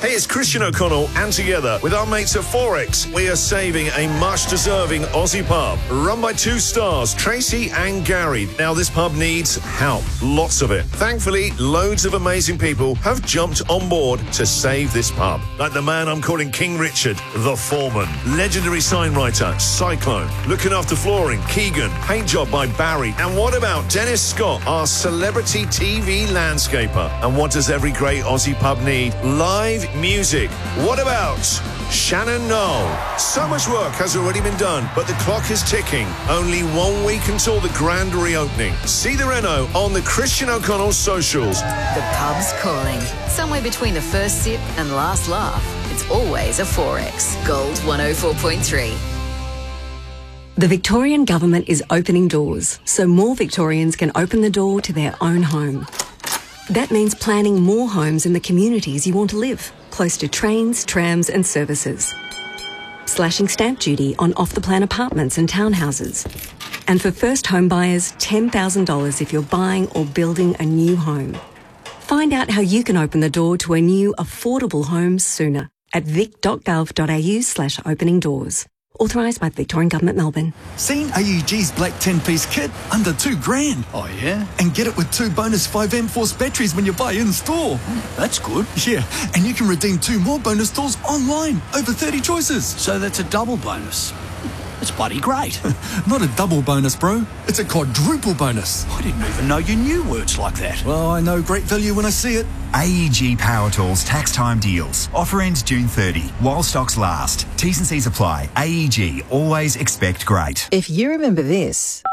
Hey, it's Christian O'Connell, and together with our mates at Forex, we are saving a much-deserving Aussie pub run by two stars, Tracy and Gary. Now, this pub needs help, lots of it. Thankfully, loads of amazing people have jumped on board to save this pub. Like the man I'm calling King Richard, the foreman, legendary sign writer, Cyclone, looking after flooring, Keegan, paint job by Barry. And what about Dennis Scott, our celebrity TV landscaper? And what does every great Aussie pub need? Live music. What about Shannon Knoll? So much work has already been done, but the clock is ticking. Only 1 week until the grand reopening. See the reno on the Christian O'Connell socials. The pub's calling. Somewhere between the first sip and last laugh, it's always a Forex. Gold 104.3. The Victorian Government is opening doors so more Victorians can open the door to their own home. That means planning more homes in the communities you want to live, close to trains, trams and services. Slashing stamp duty on off-the-plan apartments and townhouses. And for first home buyers, $10,000 if you're buying or building a new home. Find out how you can open the door to a new affordable home sooner at vic.gov.au/opening doors. Authorised by the Victorian Government, Melbourne. Seen AEG's black 10-piece kit? Under $2,000. Oh, yeah? And get it with 2 bonus 5M Force batteries when you buy in-store. That's good. Yeah, and you can redeem 2 more bonus stores online. Over 30 choices. So that's a double bonus. That's bloody great. Not a double bonus, bro. It's a quadruple bonus. I didn't even know you knew words like that. Well, I know great value when I see it. AEG Power Tools tax time deals. Offer ends June 30 while stocks last. T's and C's apply. AEG, always expect great. If you remember this...